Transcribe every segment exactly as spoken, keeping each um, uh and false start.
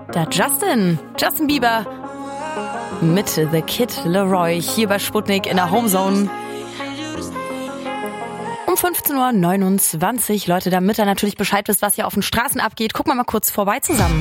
Der Justin, Justin Bieber mit The Kid Leroy hier bei Sputnik in der Homezone. Um fünfzehn Uhr neunundzwanzig, Leute, damit ihr natürlich Bescheid wisst, was hier auf den Straßen abgeht, gucken wir mal kurz vorbei zusammen.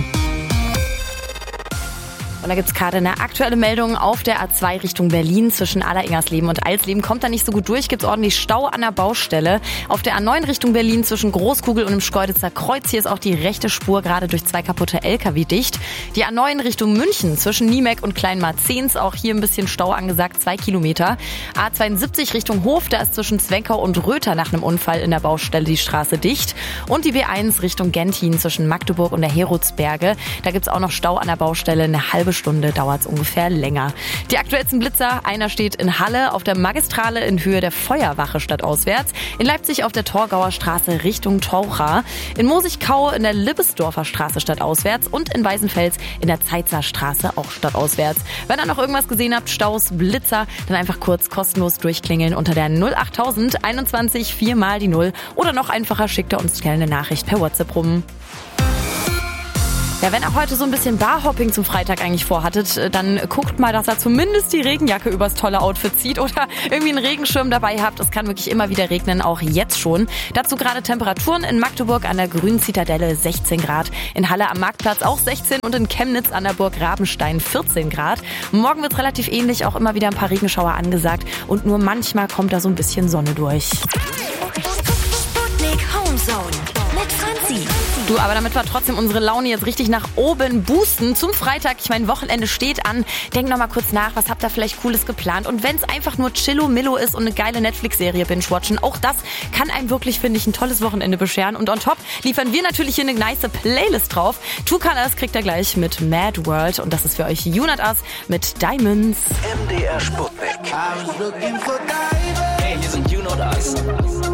Und da gibt's gerade eine aktuelle Meldung auf der A zwei Richtung Berlin zwischen Aller-Ingersleben und Alsleben. Kommt da nicht so gut durch, gibt's ordentlich Stau an der Baustelle. Auf der A neun Richtung Berlin zwischen Großkugel und dem Schkeuditzer Kreuz. Hier ist auch die rechte Spur gerade durch zwei kaputte L K W dicht. Die A neun Richtung München zwischen Niemek und Kleinmarzens. Auch hier ein bisschen Stau angesagt, zwei Kilometer. A zweiundsiebzig Richtung Hof, da ist zwischen Zwenkau und Röther nach einem Unfall in der Baustelle die Straße dicht. Und die B eins Richtung Genthin zwischen Magdeburg und der Herodsberge. Da gibt's auch noch Stau an der Baustelle, eine halbe Stunde dauert es ungefähr länger. Die aktuellsten Blitzer, einer steht in Halle auf der Magistrale in Höhe der Feuerwache stadtauswärts, in Leipzig auf der Torgauer Straße Richtung Taucher, in Mosigkau in der Libbesdorfer Straße stadtauswärts und in Weißenfels in der Zeitzer Straße auch stadtauswärts. Wenn ihr noch irgendwas gesehen habt, Staus, Blitzer, dann einfach kurz kostenlos durchklingeln unter der null achttausend einundzwanzig vier mal die null oder noch einfacher schickt ihr uns schnell eine Nachricht per WhatsApp rum. Ja, wenn ihr heute so ein bisschen Barhopping zum Freitag eigentlich vorhattet, dann guckt mal, dass ihr zumindest die Regenjacke übers tolle Outfit zieht oder irgendwie einen Regenschirm dabei habt. Es kann wirklich immer wieder regnen, auch jetzt schon. Dazu gerade Temperaturen in Magdeburg an der Grünen Zitadelle sechzehn Grad, in Halle am Marktplatz auch sechzehn und in Chemnitz an der Burg Rabenstein vierzehn Grad. Morgen wird relativ ähnlich, auch immer wieder ein paar Regenschauer angesagt und nur manchmal kommt da so ein bisschen Sonne durch. Sputnik Homezone mit Franzi. Du, aber damit wir trotzdem unsere Laune jetzt richtig nach oben boosten zum Freitag, ich meine, Wochenende steht an, denk noch mal kurz nach, was habt ihr vielleicht Cooles geplant? Und wenn es einfach nur Chillo-Millo ist und eine geile Netflix-Serie binge-watchen, auch das kann einem wirklich, finde ich, ein tolles Wochenende bescheren. Und on top liefern wir natürlich hier eine nice Playlist drauf. Two Colors kriegt ihr gleich mit Mad World und das ist für euch You Not Us mit Diamonds. M D R Sputnik. Hey, hier sind You Not Us.